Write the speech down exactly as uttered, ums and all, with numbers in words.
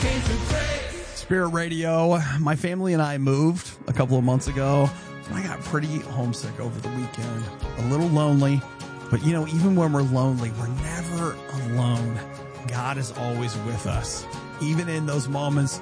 Spirit Radio. My family and I moved a couple of months ago. I got pretty homesick over the weekend. A little lonely. But, you know, even when we're lonely, we're never alone. God is always with us. Even in those moments